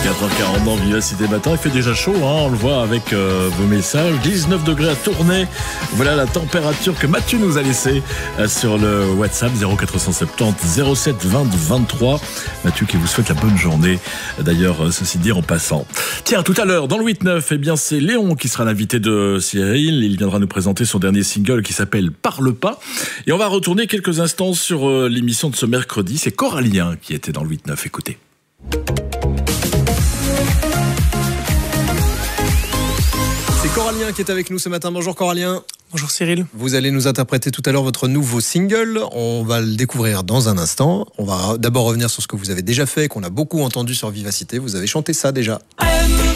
4h40 dans Vivacité Matin, il fait déjà chaud, on le voit avec vos messages. 19 degrés à Tournai, voilà la température que Mathieu nous a laissée sur le WhatsApp 0470 07 20 23. Mathieu qui vous souhaite la bonne journée, d'ailleurs ceci dit en passant. Tiens, tout à l'heure dans le 8-9, c'est Léon qui sera l'invité de Cyril. Il viendra nous présenter son dernier single qui s'appelle Parle pas. Et on va retourner quelques instants sur l'émission de ce mercredi. C'est Corallien qui était dans le 8-9, écoutez. C'est Corallien qui est avec nous ce matin. Bonjour Corallien. Bonjour Cyril. Vous allez nous interpréter tout à l'heure votre nouveau single. On va le découvrir dans un instant. On va d'abord revenir sur ce que vous avez déjà fait, qu'on a beaucoup entendu sur Vivacité. Vous avez chanté ça déjà.